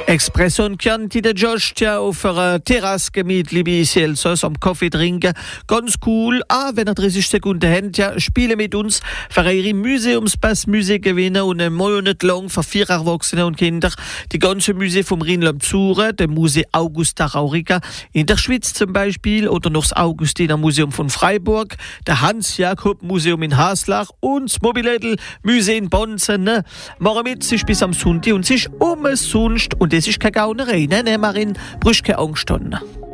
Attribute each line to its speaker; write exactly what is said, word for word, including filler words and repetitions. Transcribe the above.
Speaker 1: Expression Chianti de Giostia auf einer Terrasse gemütlich bei Celsius am Kaffee trinken. Ganz cool. Ah, wenn ihr dreißig Sekunden habt, ja, spielen mit uns für eure Museumspass Musik gewinnen und einen Monat lang für vier Erwachsene und Kinder die ganze Musee vom Rheinland besuchen, dem Musee Augusta Raurica in der Schweiz zum Beispiel oder noch das Augustiner Museum von Freiburg, der Hans-Jakob Museum in Haslach und das Mobiledel Museum in Bonzen. Ne? Machen mit, es ist bis am Sonntag und es ist umsonst und das ist keine Gaunerei, ne, Marin? Brüsch keine Angst haben.